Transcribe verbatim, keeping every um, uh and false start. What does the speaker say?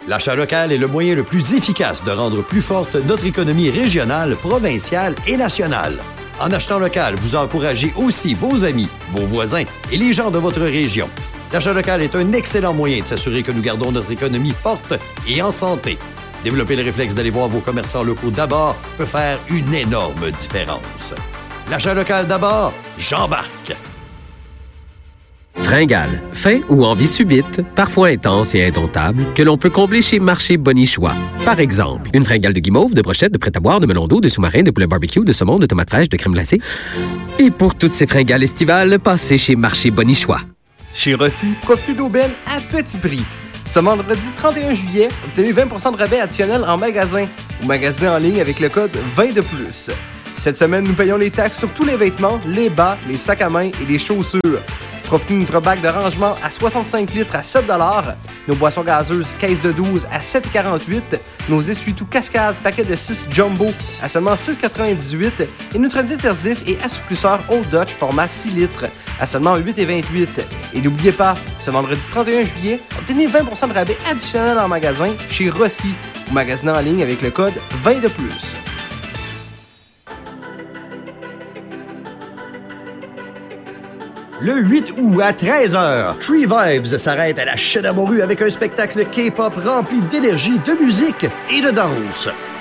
L'achat local est le moyen le plus efficace de rendre plus forte notre économie régionale, provinciale et nationale. En achetant local, vous encouragez aussi vos amis, vos voisins et les gens de votre région. L'achat local est un excellent moyen de s'assurer que nous gardons notre économie forte et en santé. Développer le réflexe d'aller voir vos commerçants locaux d'abord peut faire une énorme différence. L'achat local d'abord, j'embarque! Fringales, faim ou envie subite, parfois intense et indomptable, que l'on peut combler chez Marché Bonichois. Par exemple, une fringale de guimauve, de brochettes, de prêt-à-boire, de melon d'eau, de sous-marin, de poulet barbecue, de saumon, de tomates fraîches, de crème glacée. Et pour toutes ces fringales estivales, passez chez Marché Bonichois. Chez Rossi, profitez d'aubaines à petit prix. Ce vendredi trente et un juillet, obtenez vingt pour cent de rabais additionnel en magasin ou magasinez en ligne avec le code vingt de plus. Cette semaine, nous payons les taxes sur tous les vêtements, les bas, les sacs à main et les chaussures. Profitez de notre bac de rangement à soixante-cinq litres à sept dollars, nos boissons gazeuses caisse de douze à sept quarante-huit, nos essuie-tout cascade paquet de six jumbo à seulement six quatre-vingt-dix-huit et notre détersif et assouplisseur Old Dutch format six litres à seulement huit vingt-huit. Et n'oubliez pas, ce vendredi trente et un juillet, obtenez vingt pour cent de rabais additionnel en magasin chez Rossi ou magasinez en ligne avec le code vingt de plus. Le huit août à treize heures, Tree Vibes s'arrête à la Chaîne à Morue avec un spectacle K-pop rempli d'énergie, de musique et de danse.